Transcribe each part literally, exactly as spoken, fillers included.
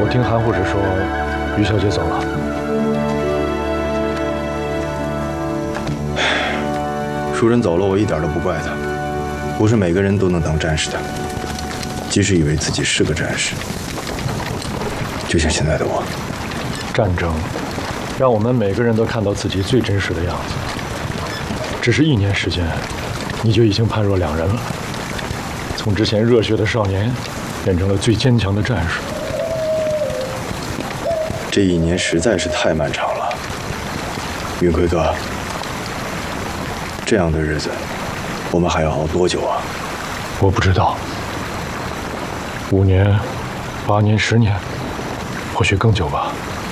我听韩护士说，于小姐走了。 淑人走了，我一点都不怪她。不是每个人都能当战士的，即使以为自己是个战士，就像现在的我。 战争让我们每个人都看到自己最真实的样子。只是一年时间，你就已经判若两人了。从之前热血的少年，变成了最坚强的战士。 这一年实在是太漫长了，云奎哥。这样的日子，我们还要熬多久啊？ 我不知道。五年、八年、十年，或许更久吧。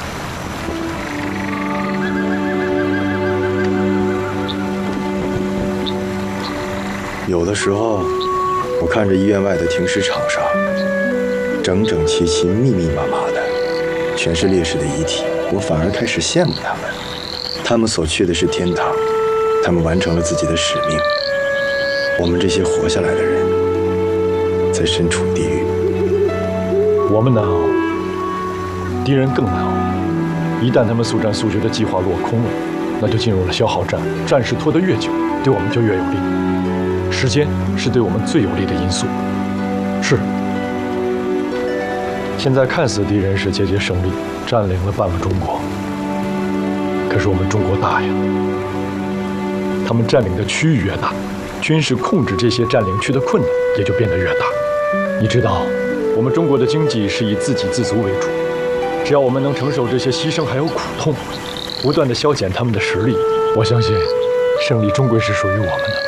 有的时候，我看着医院外的停尸场上，整整齐齐、密密麻麻的，全是烈士的遗体，我反而开始羡慕他们。他们所去的是天堂，他们完成了自己的使命。我们这些活下来的人，才身处地狱。 我们难熬，敌人更难熬。一旦他们速战速决的计划落空了，那就进入了消耗战。战事拖得越久，对我们就越有利。时间是对我们最有利的因素。是，现在看似敌人是节节胜利，占领了半个中国。可是我们中国大呀，他们占领的区域越大，军事控制这些占领区的困难也就变得越大。你知道，我们中国的经济是以自给自足为主，只要我们能承受这些牺牲还有苦痛，不断地消减他们的实力，我相信胜利终归是属于我们的。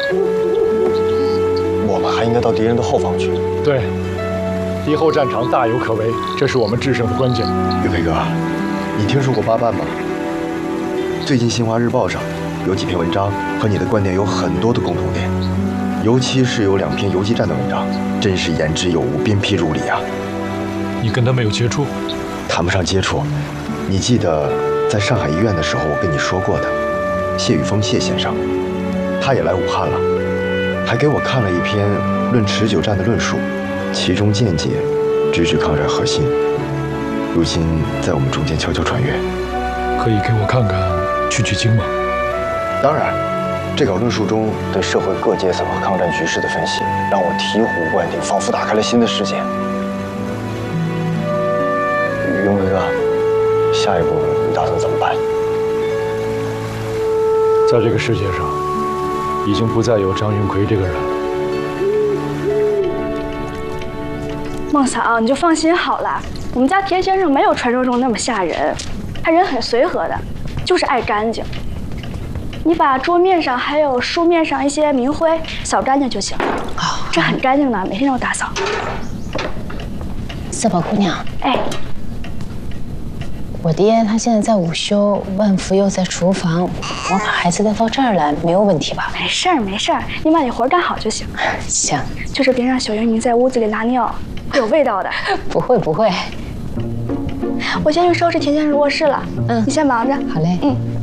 我们还应该到敌人的后方去。 对，敌后战场大有可为，这是我们制胜的关键。 岳飞哥，你听说过八瓣吗？最近《新华日报》上有几篇文章和你的观点有很多的共同点，尤其是有两篇游击战的文章，真是言之有物，鞭辟入里啊！ 你跟他们有接触？ 谈不上接触。你记得在上海医院的时候，我跟你说过的，谢宇峰谢先生，他也来武汉了。还给我看了一篇论持久战的论述，其中见解直指抗战核心，如今在我们中间悄悄穿越。 可以给我看看取取经吗？ 当然，这稿论述中对社会各阶层和抗战局势的分析，让我醍醐灌顶，仿佛打开了新的世界。云奎哥，下一步你打算怎么办？ 在这个世界上，已经不再有张云奎这个人了。 孟嫂，你就放心好了，我们家田先生没有传说中那么吓人，他人很随和的，就是爱干净。你把桌面上还有书面上一些明灰扫干净就行。 好， 这很干净的，每天都打扫。 四宝姑娘， 哎， 我爹他现在在午休，万福又在厨房，我把孩子带到这儿来，没有问题吧？ 没事儿没事儿，你把你活干好就行。 行， 就是别让小云你在屋子里拉尿，会有味道的。 不会不会。 我先去收拾田先生卧室了。嗯，你先忙着。 好嘞。 嗯。